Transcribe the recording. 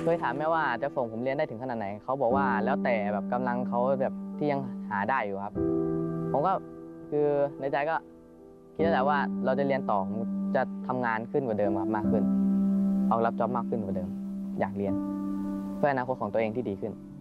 ยถามแม่ว่าจะส่งผมเรียนได้ถึงขนาดไหนเขาบอกว่าแล้วแต่แบบกำลังเขาแบบที่ยังหาได้อยู่ครับผมก็คือในใจก็คิดแล้วแหละว่าเราจะเรียนต่อผมจะทำงานขึ้นกว่าเดิมครับมากขึ้นเอารับจ็อบมากขึ้นกว่าเดิมอยากเรียนเพื่ออนาคตของตัวเองที่ดีขึ้น